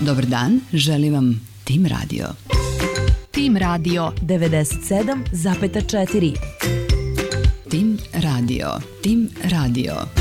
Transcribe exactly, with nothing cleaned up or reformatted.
Dobar dan, želim vam Tim Radio. Tim Radio devedeset sedam zarez četiri. Tim Radio. Tim Radio.